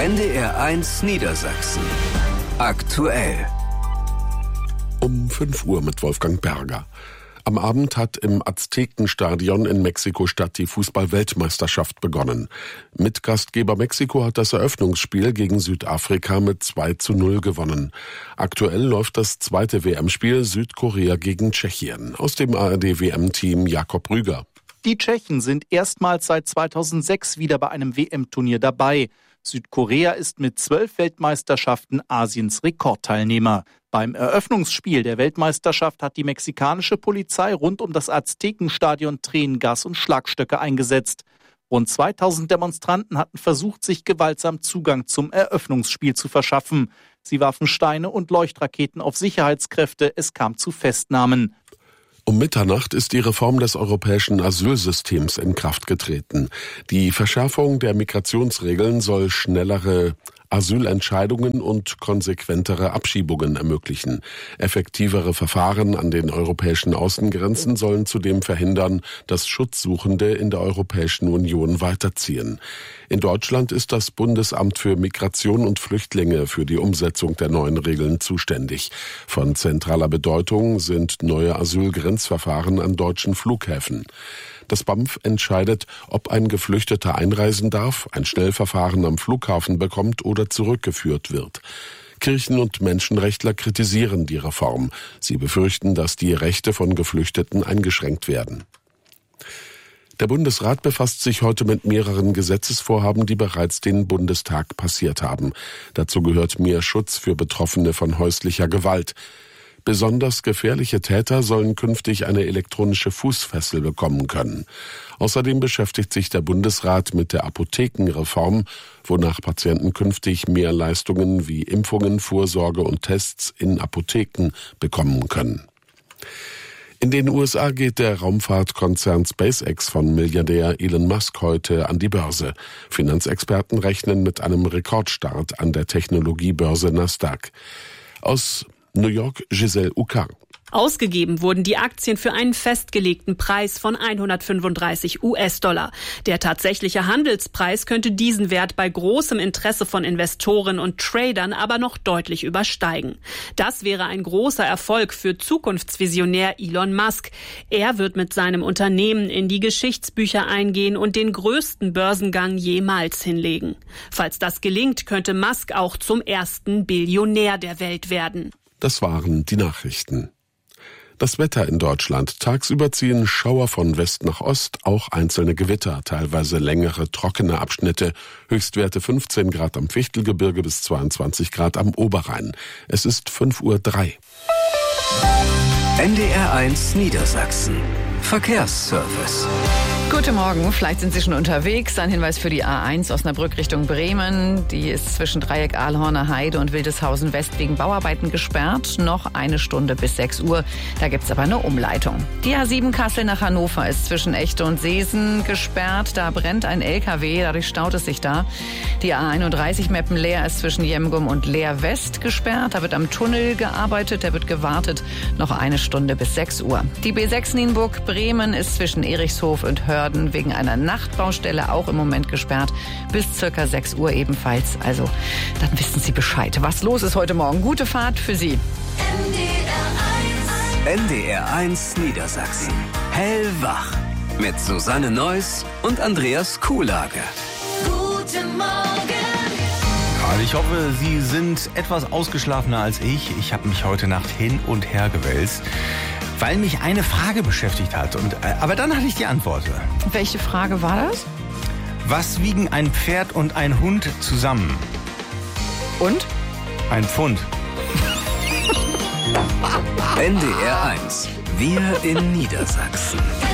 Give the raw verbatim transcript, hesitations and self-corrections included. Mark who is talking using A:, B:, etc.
A: N D R eins Niedersachsen. Aktuell.
B: Um fünf Uhr mit Wolfgang Berger. Am Abend hat im Aztekenstadion in Mexiko-Stadt die Fußball-Weltmeisterschaft begonnen. Mitgastgeber Mexiko hat das Eröffnungsspiel gegen Südafrika mit zwei zu null gewonnen. Aktuell läuft das zweite W M-Spiel Südkorea gegen Tschechien. Aus dem A R D-W M-Team Jakob Rüger.
C: Die Tschechen sind erstmals seit zweitausendsechs wieder bei einem W M-Turnier dabei. Südkorea ist mit zwölf Weltmeisterschaften Asiens Rekordteilnehmer. Beim Eröffnungsspiel der Weltmeisterschaft hat die mexikanische Polizei rund um das Aztekenstadion Tränengas und Schlagstöcke eingesetzt. Rund zweitausend Demonstranten hatten versucht, sich gewaltsam Zugang zum Eröffnungsspiel zu verschaffen. Sie warfen Steine und Leuchtraketen auf Sicherheitskräfte. Es kam zu Festnahmen.
B: Um Mitternacht ist die Reform des europäischen Asylsystems in Kraft getreten. Die Verschärfung der Migrationsregeln soll schnellere Asylentscheidungen und konsequentere Abschiebungen ermöglichen. Effektivere Verfahren an den europäischen Außengrenzen sollen zudem verhindern, dass Schutzsuchende in der Europäischen Union weiterziehen. In Deutschland ist das Bundesamt für Migration und Flüchtlinge für die Umsetzung der neuen Regeln zuständig. Von zentraler Bedeutung sind neue Asylgrenzverfahren an deutschen Flughäfen. Das B A M F entscheidet, ob ein Geflüchteter einreisen darf, ein Schnellverfahren am Flughafen bekommt oder zurückgeführt wird. Kirchen- und Menschenrechtler kritisieren die Reform. Sie befürchten, dass die Rechte von Geflüchteten eingeschränkt werden. Der Bundesrat befasst sich heute mit mehreren Gesetzesvorhaben, die bereits den Bundestag passiert haben. Dazu gehört mehr Schutz für Betroffene von häuslicher Gewalt. Besonders gefährliche Täter sollen künftig eine elektronische Fußfessel bekommen können. Außerdem beschäftigt sich der Bundesrat mit der Apothekenreform, wonach Patienten künftig mehr Leistungen wie Impfungen, Vorsorge und Tests in Apotheken bekommen können. In den U S A geht der Raumfahrtkonzern SpaceX von Milliardär Elon Musk heute an die Börse. Finanzexperten rechnen mit einem Rekordstart an der Technologiebörse Nasdaq. Aus New York, Giselle Ucar.
D: Ausgegeben wurden die Aktien für einen festgelegten Preis von hundertfünfunddreißig US-Dollar. Der tatsächliche Handelspreis könnte diesen Wert bei großem Interesse von Investoren und Tradern aber noch deutlich übersteigen. Das wäre ein großer Erfolg für Zukunftsvisionär Elon Musk. Er wird mit seinem Unternehmen in die Geschichtsbücher eingehen und den größten Börsengang jemals hinlegen. Falls das gelingt, könnte Musk auch zum ersten Billionär der Welt werden.
B: Das waren die Nachrichten. Das Wetter in Deutschland. Tagsüber ziehen Schauer von West nach Ost, auch einzelne Gewitter, teilweise längere, trockene Abschnitte. Höchstwerte fünfzehn Grad am Fichtelgebirge bis zweiundzwanzig Grad am Oberrhein. Es ist fünf Uhr drei.
A: N D R eins Niedersachsen. Verkehrsservice.
E: Guten Morgen, vielleicht sind Sie schon unterwegs. Ein Hinweis für die A eins Osnabrück Richtung Bremen. Die ist zwischen Dreieck Ahlhorner Heide und Wildeshausen West wegen Bauarbeiten gesperrt. Noch eine Stunde bis sechs Uhr. Da gibt's aber eine Umleitung. Die A sieben Kassel nach Hannover ist zwischen Echte und Seesen gesperrt. Da brennt ein L K W, dadurch staut es sich da. Die A einunddreißig Meppen-Leer ist zwischen Jemgum und Leer West gesperrt. Da wird am Tunnel gearbeitet, da wird gewartet. Noch eine Stunde bis sechs Uhr. Die B sechs Nienburg-Bremen ist zwischen Erichshof und Hörden wegen einer Nachtbaustelle auch im Moment gesperrt. Bis circa sechs Uhr ebenfalls. Also, dann wissen Sie Bescheid, was los ist heute Morgen. Gute Fahrt für Sie.
A: N D R eins Niedersachsen. Hellwach. Mit Susanne Neuss und Andreas Kuhlage.
F: Guten Morgen.
G: Also ich hoffe, Sie sind etwas ausgeschlafener als ich. Ich habe mich heute Nacht hin und her gewälzt, weil mich eine Frage beschäftigt hat. Und, äh, aber dann hatte ich die Antwort.
E: Welche Frage war das?
G: Was wiegen ein Pferd und ein Hund zusammen?
E: Und?
G: Ein Pfund.
A: N D R eins. Wir in Niedersachsen.